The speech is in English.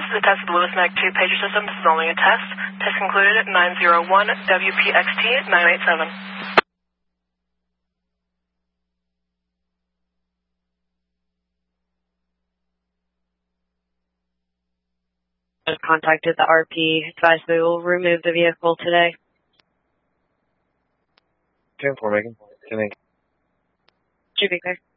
is a test of the Lewis Mag 2 pager system. This is only a test. Test concluded at 901 WPXT 987. Contacted the RP. Advised we will remove the vehicle today. 10-4, Megan. 10-8. Should be clear.